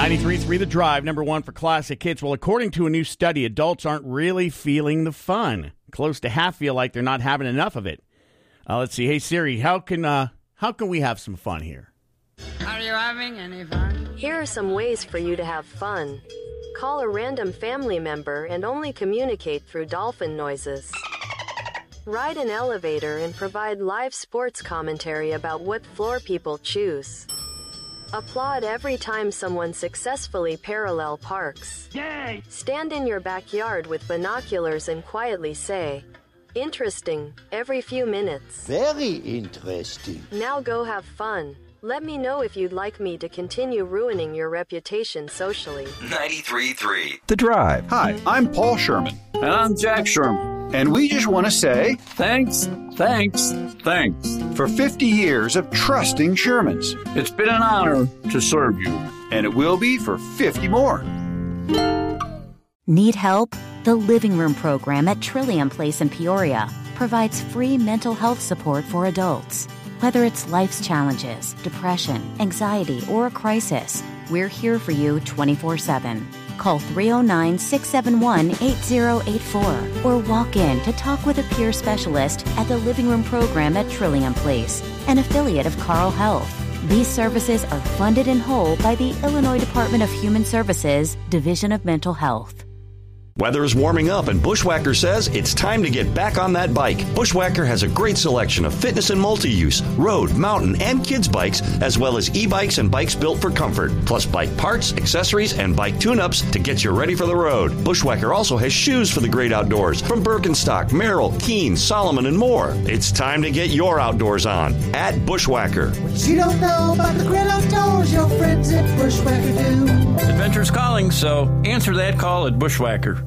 93.3 The Drive, number one for classic hits. Well, according to a new study, adults aren't really feeling the fun. Close to half feel like they're not having enough of it. Let's see. Hey, Siri, how can we have some fun here? Are you having any fun? Here are some ways for you to have fun. Call a random family member and only communicate through dolphin noises. Ride an elevator and provide live sports commentary about what floor people choose. Applaud every time someone successfully parallel parks. Yay! Stand in your backyard with binoculars and quietly say, "Interesting," every few minutes. Very interesting. Now go have fun. Let me know if you'd like me to continue ruining your reputation socially. 93.3 The Drive. Hi, I'm Paul Sherman. And I'm Jack Sherman. And we just want to say Thanks for 50 years of trusting Shermans. It's been an honor to serve you. And it will be for 50 more. Need help? The Living Room program at Trillium Place in Peoria provides free mental health support for adults. Whether it's life's challenges, depression, anxiety, or a crisis, we're here for you 24/7. Call 309-671-8084 or walk in to talk with a peer specialist at the Living Room program at Trillium Place, an affiliate of Carle Health. These services are funded in whole by the Illinois Department of Human Services, Division of Mental Health. Weather is warming up and Bushwhacker says it's time to get back on that bike. Bushwhacker has a great selection of fitness and multi-use, road, mountain, and kids bikes, as well as e-bikes and bikes built for comfort, plus bike parts, accessories, and bike tune-ups to get you ready for the road. Bushwhacker also has shoes for the great outdoors from Birkenstock, Merrell, Keen, Solomon, and more. It's time to get your outdoors on at Bushwhacker. What you don't know about the great outdoors, your friends at Bushwhacker do. Adventure's calling, so answer that call at Bushwhacker.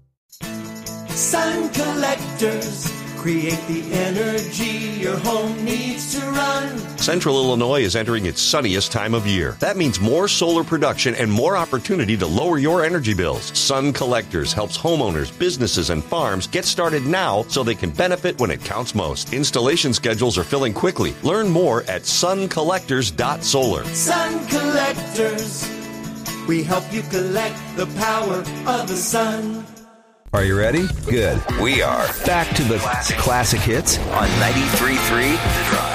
Sun collectors create the energy your home needs to run. Central Illinois is entering its sunniest time of year. That means more solar production and more opportunity to lower your energy bills. Sun Collectors helps homeowners, businesses, and farms get started now so they can benefit when it counts most. Installation schedules are filling quickly. Learn more at suncollectors.solar. Sun collectors, we help you collect the power of the sun. Are you ready? Good. We are Back to the classic hits on 93.3 The Drive.